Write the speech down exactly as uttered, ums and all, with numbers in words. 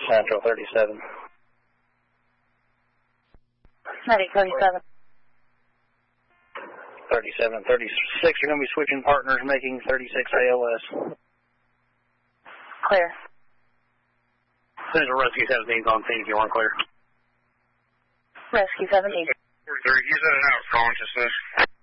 Central thirty-seven. Medic thirty-seven. thirty-seven and thirty-six are going to be switching partners, making thirty-six A L S. Clear. Central Rescue seventeen's on scene if you want clear. Rescue seventeen. He's in and out of consciousness.